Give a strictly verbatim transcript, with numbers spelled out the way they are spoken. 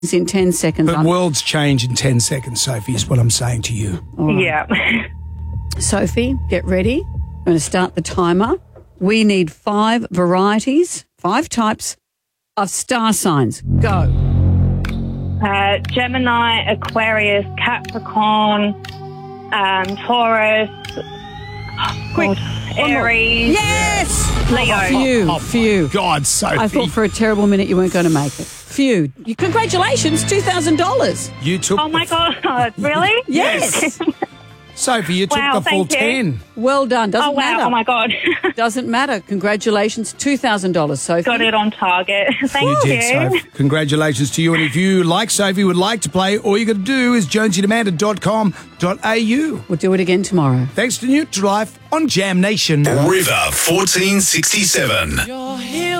in ten seconds. But worlds change in ten seconds, Sophie, is what I'm saying to you. All right. Yeah. Sophie, get ready. I'm going to start the timer. We need five varieties, five types of star signs. Go. Uh, Gemini, Aquarius, Capricorn, um, Taurus, Quick. God, Aries, Yes! Leo. Phew, Oh, phew. God, Sophie. I thought for a terrible minute you weren't going to make it. Phew. You- Congratulations, two thousand dollars. You took Oh, my God. Really? Yes. Sophie, you took Wow, the full thank you. ten. Well done. Doesn't Oh, wow. matter. Oh, my God. Doesn't matter. Congratulations, two thousand dollars, Sophie. Got it on target. Thank You you. did, Sophie. Congratulations to you. And if you, like Sophie, would like to play, all you got to do is jonesy and amanda dot com dot a u. We'll do it again tomorrow. Thanks to Nutri Life on Jam Nation. River fourteen sixty-seven. You're here.